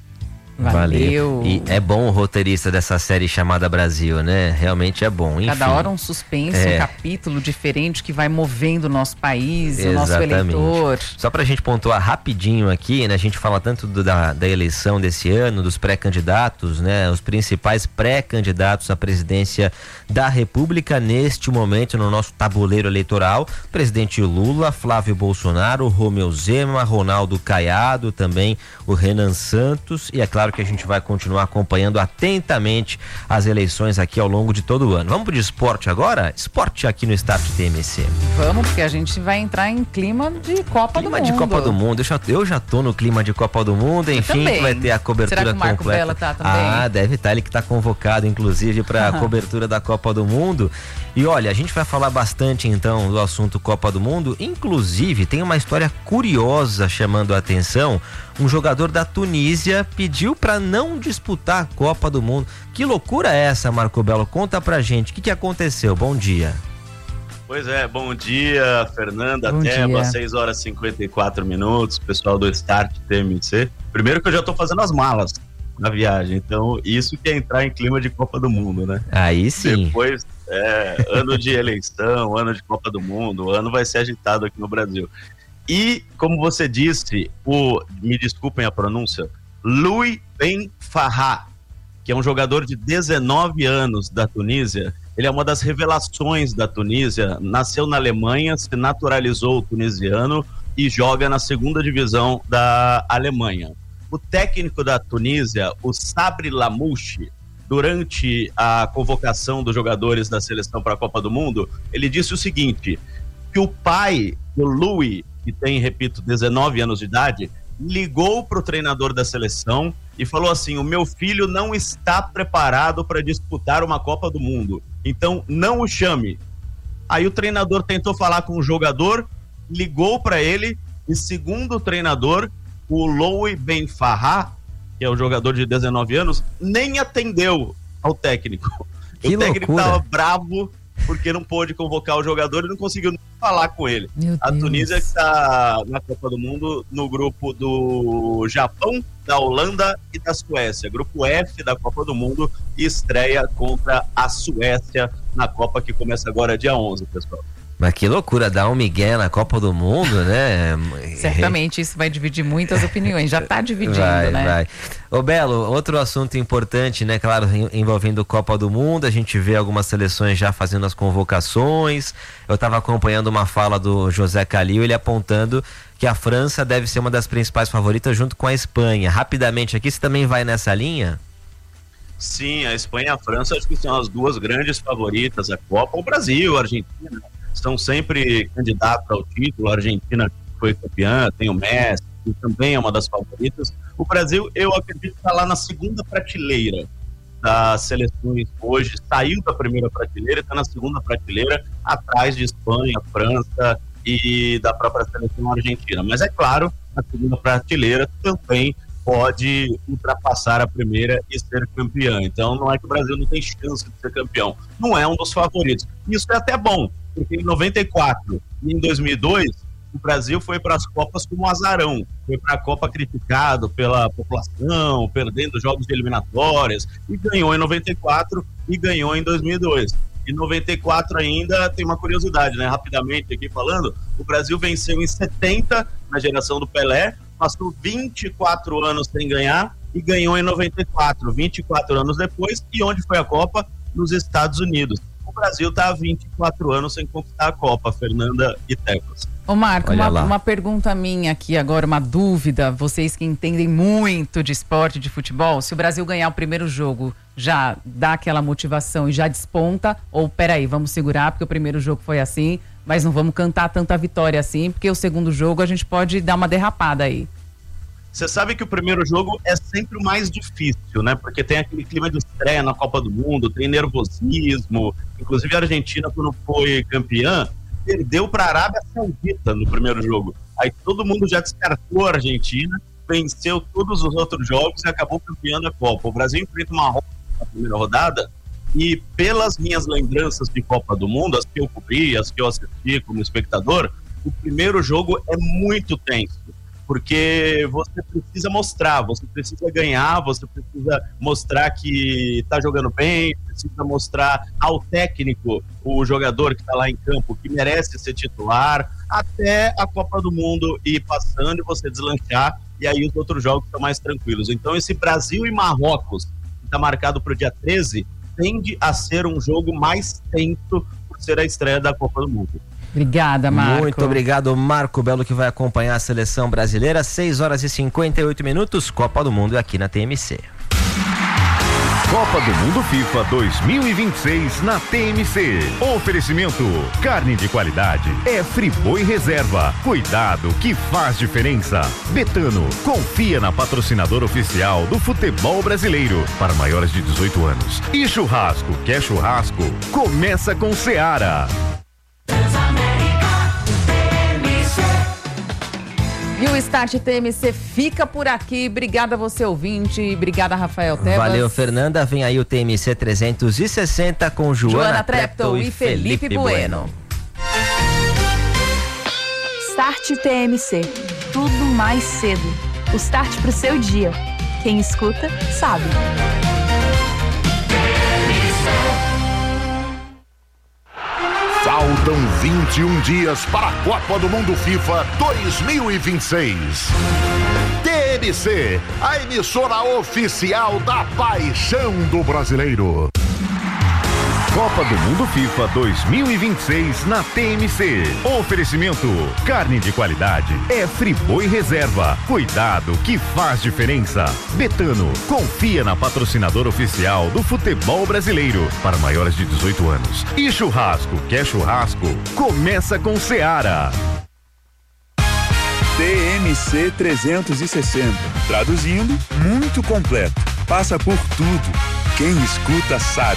Speaker 2: Valeu. E é bom o roteirista dessa série chamada Brasil, né? Realmente é bom. Enfim.
Speaker 6: Cada hora um suspense, um capítulo diferente que vai movendo o nosso país, o nosso eleitor.
Speaker 2: Só pra gente pontuar rapidinho aqui, né? A gente fala tanto da eleição desse ano, dos pré-candidatos, né? Os principais pré-candidatos à presidência da República neste momento no nosso tabuleiro eleitoral. Presidente Lula, Flávio Bolsonaro, Romeu Zema, Ronaldo Caiado, também o Renan Santos e é claro que a gente vai continuar acompanhando atentamente as eleições aqui ao longo de todo o ano. Vamos pro esporte agora? Esporte aqui no Start TMC.
Speaker 6: Vamos, porque a gente vai entrar em clima de Copa do Mundo.
Speaker 2: Clima de Copa do Mundo. Eu já tô no clima de Copa do Mundo, enfim, que vai ter a cobertura
Speaker 6: completa. Será que o Marco Bella tá também?
Speaker 2: Ah, deve estar, ele que tá convocado, inclusive, para a cobertura da Copa do Mundo. E olha, a gente vai falar bastante então do assunto Copa do Mundo, inclusive tem uma história curiosa chamando a atenção. Um jogador da Tunísia pediu para não disputar a Copa do Mundo. Que loucura é essa, Marco Belo? Conta pra gente, o que aconteceu? Bom dia.
Speaker 4: Pois é, bom dia, Fernanda, Teba, 6h54, pessoal do Start TMC. Primeiro que eu já tô fazendo as malas na viagem, então isso que é entrar em clima de Copa do Mundo, né?
Speaker 2: Aí sim.
Speaker 4: Depois, ano de eleição, ano de Copa do Mundo, o ano vai ser agitado aqui no Brasil. E, como você disse, me desculpem a pronúncia, Louis Ben Farha, que é um jogador de 19 anos da Tunísia. Ele é uma das revelações da Tunísia, nasceu na Alemanha, se naturalizou tunisiano e joga na segunda divisão da Alemanha. O técnico da Tunísia, o Sabri Lamouchi, durante a convocação dos jogadores da seleção para a Copa do Mundo, ele disse o seguinte, que o pai do Louis, que tem, repito, 19 anos de idade, ligou para o treinador da seleção e falou assim, o meu filho não está preparado para disputar uma Copa do Mundo, então não o chame. Aí o treinador tentou falar com o jogador, ligou para ele e, segundo o treinador, o Louis Ben Farha, que é o jogador de 19 anos, nem atendeu ao técnico.
Speaker 2: Que
Speaker 4: o técnico
Speaker 2: loucura.
Speaker 4: estava bravo porque não pôde convocar o jogador e não conseguiu nem falar com ele. A Tunísia que está na Copa do Mundo no grupo do Japão, da Holanda e da Suécia. Grupo F da Copa do Mundo, e estreia contra a Suécia na Copa que começa agora dia 11, pessoal.
Speaker 2: Mas que loucura, dar um migué na Copa do Mundo, né?
Speaker 6: Certamente isso vai dividir muitas opiniões, já está dividindo, né?
Speaker 2: Vai. Ô Belo, outro assunto importante, né? Claro, envolvendo Copa do Mundo, a gente vê algumas seleções já fazendo as convocações. Eu estava acompanhando uma fala do José Calil, ele apontando que a França deve ser uma das principais favoritas junto com a Espanha. Rapidamente aqui, você também vai nessa linha?
Speaker 4: Sim, a Espanha e a França acho que são as duas grandes favoritas da Copa. O Brasil, a Argentina estão sempre candidatos ao título. A Argentina foi campeã, tem o Messi, que também é uma das favoritas. O Brasil, eu acredito, está lá na segunda prateleira das seleções hoje. Saiu da primeira prateleira e está na segunda prateleira, atrás de Espanha, França e da própria seleção argentina. Mas é claro, a segunda prateleira também pode ultrapassar a primeira e ser campeã. Então não é que o Brasil não tem chance de ser campeão. Não é um dos favoritos. Isso é até bom, porque em 94 e em 2002 o Brasil foi para as Copas como azarão. Foi para a Copa criticado pela população, perdendo jogos de eliminatórias, e ganhou em 94 e ganhou em 2002. Em 94 ainda tem uma curiosidade, né? Rapidamente aqui falando, o Brasil venceu em 70 na geração do Pelé, passou 24 anos sem ganhar e ganhou em 94, 24 anos depois. E onde foi a Copa? Nos Estados Unidos. O Brasil está há 24 anos sem conquistar a Copa, Fernanda e Tecos.
Speaker 6: Ô Marco, uma pergunta minha aqui agora, uma dúvida, vocês que entendem muito de esporte, de futebol, se o Brasil ganhar o primeiro jogo, já dá aquela motivação e já desponta, ou peraí, vamos segurar porque o primeiro jogo foi assim, mas não vamos cantar tanta vitória assim, porque o segundo jogo a gente pode dar uma derrapada aí.
Speaker 4: Você sabe que o primeiro jogo é sempre o mais difícil, né? Porque tem aquele clima de estreia na Copa do Mundo, tem nervosismo. Inclusive a Argentina, quando foi campeã, perdeu para a Arábia Saudita no primeiro jogo. Aí todo mundo já descartou a Argentina, venceu todos os outros jogos e acabou campeando a Copa. O Brasil enfrenta o Marrocos na primeira rodada e, pelas minhas lembranças de Copa do Mundo, as que eu cobri, as que eu assisti como espectador, o primeiro jogo é muito tenso. Porque você precisa mostrar, você precisa ganhar, você precisa mostrar que está jogando bem, precisa mostrar ao técnico, o jogador que está lá em campo, que merece ser titular, até a Copa do Mundo ir passando e você deslanchar, e aí os outros jogos estão mais tranquilos. Então esse Brasil e Marrocos, que está marcado para o dia 13, tende a ser um jogo mais tenso por ser a estreia da Copa do Mundo.
Speaker 6: Obrigada, Marco.
Speaker 2: Muito obrigado, Marco Belo, que vai acompanhar a seleção brasileira. 6 horas e 58 minutos, Copa do Mundo aqui na TMC.
Speaker 8: Copa do Mundo FIFA 2026 na TMC. Oferecimento: carne de qualidade é Friboi Reserva. Cuidado que faz diferença. Betano, confia na patrocinadora oficial do futebol brasileiro para maiores de 18 anos. E churrasco, quer churrasco? Começa com Seara.
Speaker 6: E o Start TMC fica por aqui. Obrigada a você, ouvinte. Obrigada, Rafael Tebas.
Speaker 2: Valeu, Fernanda. Vem aí o TMC 360 com Joana Treptow e Felipe Bueno.
Speaker 1: Start TMC. Tudo mais cedo. O start pro seu dia. Quem escuta, sabe.
Speaker 5: Faltam 21 dias para a Copa do Mundo FIFA 2026.
Speaker 8: TMC, a emissora oficial da paixão do brasileiro. Copa do Mundo FIFA 2026 na TMC. Oferecimento: carne de qualidade é Friboi Reserva. Cuidado que faz diferença. Betano, confia na patrocinadora oficial do futebol brasileiro para maiores de 18 anos. E churrasco, quer churrasco? Começa com Seara.
Speaker 5: TMC 360. Traduzindo, muito completo. Passa por tudo. Quem escuta sabe.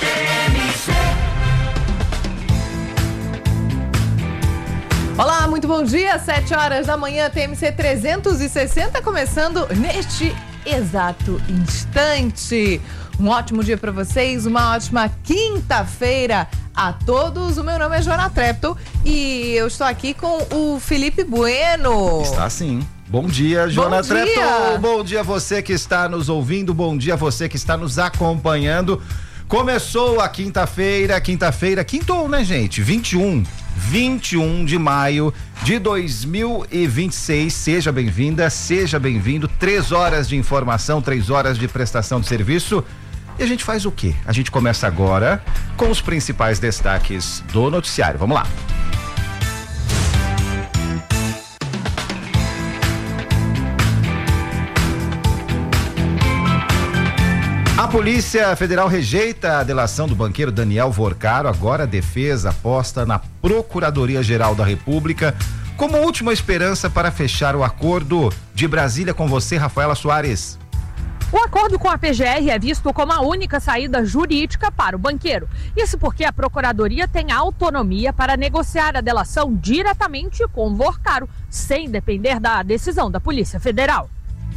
Speaker 7: Olá, muito bom dia, 7 horas da manhã, TMC 360, começando neste exato instante. Um ótimo dia para vocês, uma ótima quinta-feira a todos. O meu nome é Joana Trepton e eu estou aqui com o Felipe Bueno.
Speaker 23: Está sim. Bom dia, Joana Trepton.
Speaker 7: dia.
Speaker 23: Bom dia a você que está nos ouvindo, bom dia a você que está nos acompanhando. Começou a quinta-feira, quintou, né, gente? 21 de maio de 2026. Seja bem-vinda, seja bem-vindo. 3 horas de informação, 3 horas de prestação de serviço. E a gente faz o quê? A gente começa agora com os principais destaques do noticiário. Vamos lá. A Polícia Federal rejeita a delação do banqueiro Daniel Vorcaro. Agora a defesa aposta na Procuradoria-Geral da República como última esperança para fechar o acordo. De Brasília com você, Rafaela Soares.
Speaker 24: O acordo com a PGR é visto como a única saída jurídica para o banqueiro. Isso porque a Procuradoria tem autonomia para negociar a delação diretamente com Vorcaro, sem depender da decisão da Polícia Federal.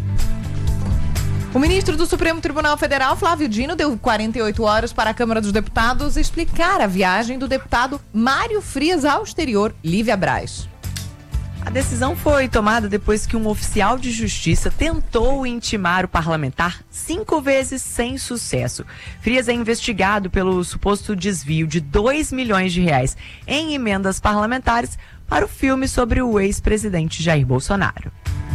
Speaker 7: O ministro do Supremo Tribunal Federal, Flávio Dino, deu 48 horas para a Câmara dos Deputados explicar a viagem do deputado Mário Frias ao exterior, Lívia Braz.
Speaker 25: A decisão foi tomada depois que um oficial de justiça tentou intimar o parlamentar 5 vezes sem sucesso. Frias é investigado pelo suposto desvio de R$2 milhões em emendas parlamentares para o filme sobre o ex-presidente Jair Bolsonaro.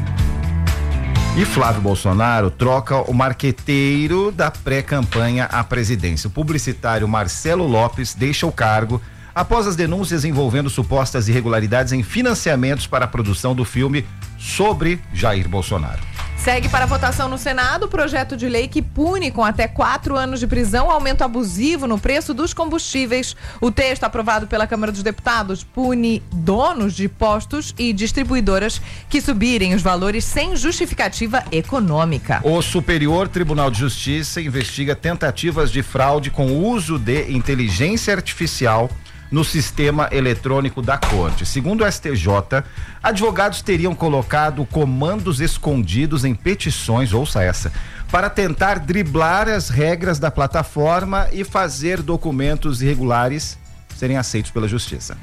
Speaker 23: E Flávio Bolsonaro troca o marqueteiro da pré-campanha à presidência. O publicitário Marcelo Lopes deixa o cargo após as denúncias envolvendo supostas irregularidades em financiamentos para a produção do filme sobre Jair Bolsonaro.
Speaker 7: Segue para votação no Senado o projeto de lei que pune com até 4 anos de prisão o aumento abusivo no preço dos combustíveis. O texto aprovado pela Câmara dos Deputados pune donos de postos e distribuidoras que subirem os valores sem justificativa econômica.
Speaker 23: O Superior Tribunal de Justiça investiga tentativas de fraude com o uso de inteligência artificial no sistema eletrônico da Corte. Segundo o STJ, advogados teriam colocado comandos escondidos em petições, ouça essa, para tentar driblar as regras da plataforma e fazer documentos irregulares serem aceitos pela Justiça.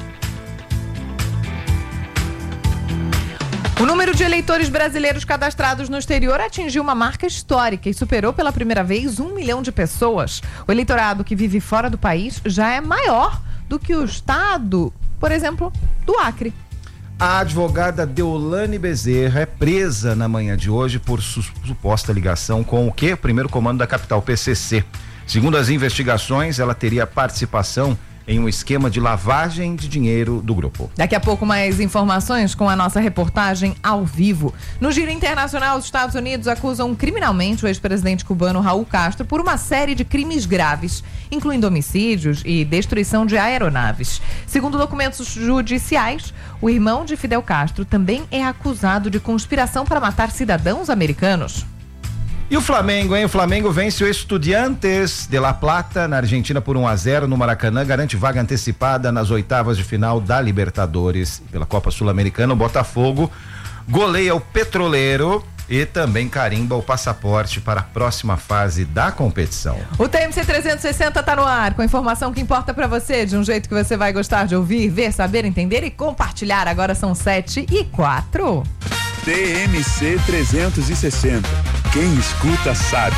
Speaker 7: O número de eleitores brasileiros cadastrados no exterior atingiu uma marca histórica e superou pela primeira vez 1 milhão de pessoas. O eleitorado que vive fora do país já é maior do que o estado, por exemplo, do Acre.
Speaker 23: A advogada Deolane Bezerra é presa na manhã de hoje por suposta ligação com o quê? O primeiro comando da capital, PCC. Segundo as investigações, ela teria participação em um esquema de lavagem de dinheiro do grupo.
Speaker 7: Daqui a pouco mais informações com a nossa reportagem ao vivo. No giro internacional, os Estados Unidos acusam criminalmente o ex-presidente cubano Raul Castro por uma série de crimes graves, incluindo homicídios e destruição de aeronaves. Segundo documentos judiciais, o irmão de Fidel Castro também é acusado de conspiração para matar cidadãos americanos.
Speaker 23: E o Flamengo, hein? O Flamengo vence o Estudiantes de La Plata na Argentina por 1-0 no Maracanã, garante vaga antecipada nas oitavas de final da Libertadores. Pela Copa Sul-Americana, o Botafogo goleia o Petroleiro e também carimba o passaporte para a próxima fase da competição.
Speaker 7: O TMC 360 tá no ar, com a informação que importa para você, de um jeito que você vai gostar de ouvir, ver, saber, entender e compartilhar. Agora são 7h04.
Speaker 5: TMC 360. Quem escuta sabe.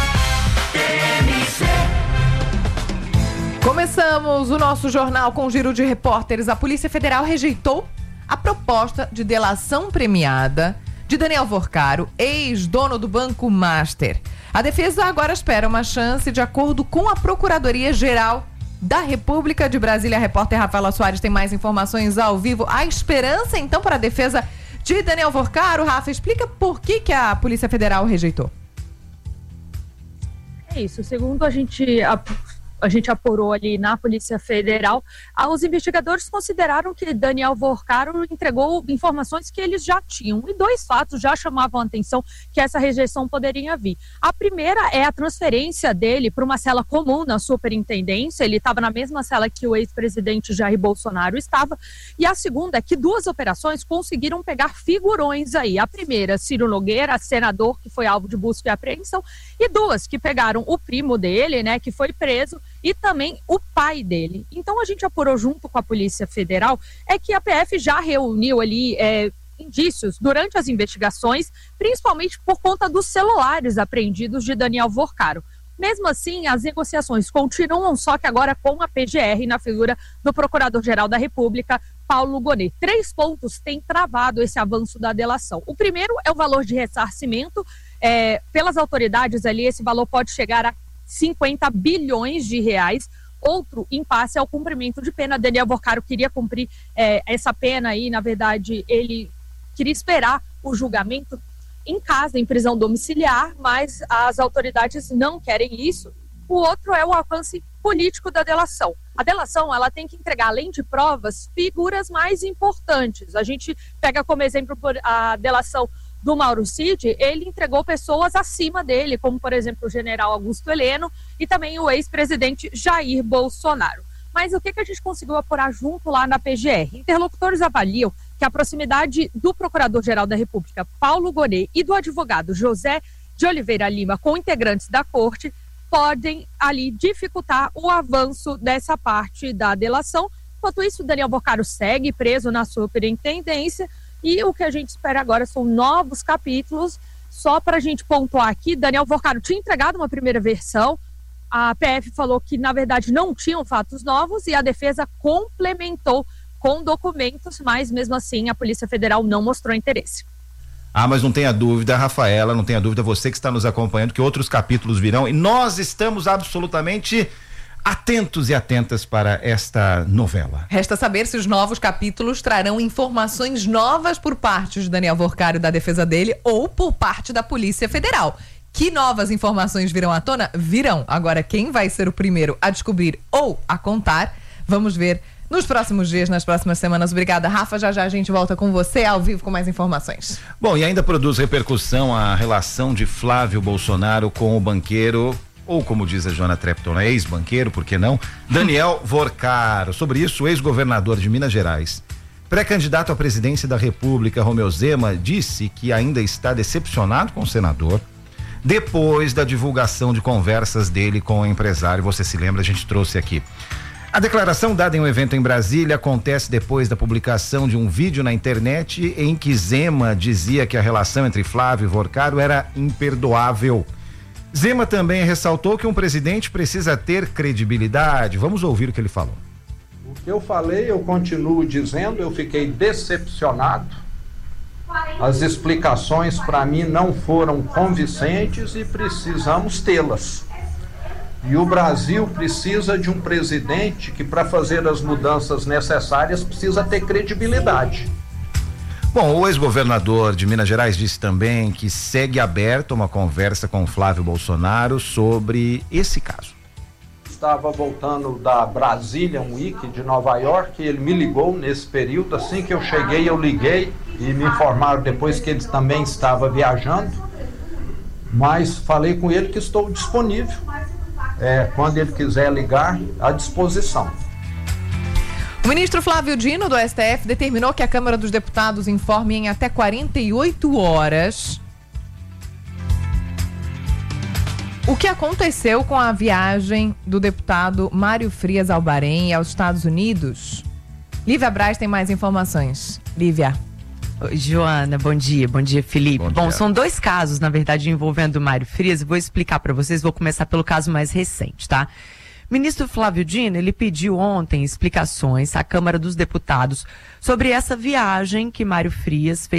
Speaker 7: Começamos o nosso jornal com um giro de repórteres. A Polícia Federal rejeitou a proposta de delação premiada de de Daniel Vorcaro, ex-dono do Banco Master. A defesa agora espera uma chance de acordo com a Procuradoria-Geral da República de Brasília. A repórter Rafaela Soares tem mais informações ao vivo. A esperança, então, para a defesa de Daniel Vorcaro. Rafa, explica por que a Polícia Federal rejeitou.
Speaker 24: É isso, segundo a gente apurou ali na Polícia Federal, os investigadores consideraram que Daniel Vorcaro entregou informações que eles já tinham, e 2 fatos já chamavam a atenção que essa rejeição poderia vir. A primeira é a transferência dele para uma cela comum na superintendência. Ele estava na mesma cela que o ex-presidente Jair Bolsonaro estava, e a segunda é que 2 operações conseguiram pegar figurões aí. A primeira, Ciro Nogueira, senador, que foi alvo de busca e apreensão, e 2 que pegaram o primo dele, né, que foi preso, e também o pai dele. Então a gente apurou junto com a Polícia Federal que a PF já reuniu ali indícios durante as investigações, principalmente por conta dos celulares apreendidos de Daniel Vorcaro. Mesmo assim, as negociações continuam, só que agora com a PGR na figura do Procurador-Geral da República, Paulo Gonet. 3 pontos têm travado esse avanço da delação. O primeiro é o valor de ressarcimento. Pelas autoridades ali, esse valor pode chegar a 50 bilhões de reais. Outro impasse é o cumprimento de pena. Daniel Vorcaro queria cumprir essa pena aí, na verdade, ele queria esperar o julgamento em casa, em prisão domiciliar, mas as autoridades não querem isso. O outro é o alcance político da delação. A delação, ela tem que entregar, além de provas, figuras mais importantes. A gente pega como exemplo a delação do Mauro Cid. Ele entregou pessoas acima dele, como, por exemplo, o general Augusto Heleno e também o ex-presidente Jair Bolsonaro. Mas o que a gente conseguiu apurar junto lá na PGR? Interlocutores avaliam que a proximidade do Procurador-Geral da República, Paulo Gonet, e do advogado José de Oliveira Lima com integrantes da corte podem ali dificultar o avanço dessa parte da delação. Enquanto isso, Daniel Vorcaro segue preso na superintendência. E o que a gente espera agora são novos capítulos. Só para a gente pontuar aqui, Daniel Vorcaro tinha entregado uma primeira versão. A PF falou que, na verdade, não tinham fatos novos e a defesa complementou com documentos, mas mesmo assim a Polícia Federal não mostrou interesse.
Speaker 23: Mas não tenha dúvida, Rafaela, não tenha dúvida, você que está nos acompanhando, que outros capítulos virão e nós estamos absolutamente atentos e atentas para esta novela.
Speaker 7: Resta saber se os novos capítulos trarão informações novas por parte de Daniel Vorcaro e da defesa dele ou por parte da Polícia Federal. Que novas informações virão à tona? Virão. Agora, quem vai ser o primeiro a descobrir ou a contar, vamos ver nos próximos dias, nas próximas semanas. Obrigada, Rafa. Já a gente volta com você ao vivo com mais informações.
Speaker 23: Bom, e ainda produz repercussão a relação de Flávio Bolsonaro com o banqueiro, ou como diz a Joana Trepton, ex-banqueiro, por que não? Daniel Vorcaro. Sobre isso, o ex-governador de Minas Gerais, pré-candidato à presidência da República, Romeu Zema, disse que ainda está decepcionado com o senador depois da divulgação de conversas dele com o empresário. Você se lembra, a gente trouxe aqui. A declaração dada em um evento em Brasília acontece depois da publicação de um vídeo na internet em que Zema dizia que a relação entre Flávio e Vorcaro era imperdoável. Zema também ressaltou que um presidente precisa ter credibilidade. Vamos ouvir o que ele falou.
Speaker 9: O que eu falei, eu continuo dizendo, eu fiquei decepcionado. As explicações para mim não foram convincentes e precisamos tê-las. E o Brasil precisa de um presidente que, para fazer as mudanças necessárias, precisa ter credibilidade.
Speaker 23: Bom, o ex-governador de Minas Gerais disse também que segue aberto uma conversa com Flávio Bolsonaro sobre esse caso.
Speaker 9: Estava voltando da Brazilian Week de Nova York, ele me ligou nesse período. Assim que eu cheguei, eu liguei e me informaram depois que ele também estava viajando. Mas falei com ele que estou disponível. Quando ele quiser ligar, à disposição.
Speaker 7: O ministro Flávio Dino, do STF, determinou que a Câmara dos Deputados informe em até 48 horas o que aconteceu com a viagem do deputado Mário Frias Albarém aos Estados Unidos. Lívia Braz tem mais informações. Lívia.
Speaker 25: Oi, Joana, bom dia. Bom dia, Felipe. Bom, são 2 casos, na verdade, envolvendo o Mário Frias. Vou explicar para vocês, vou começar pelo caso mais recente, tá? O ministro Flávio Dino, ele pediu ontem explicações à Câmara dos Deputados sobre essa viagem que Mário Frias fez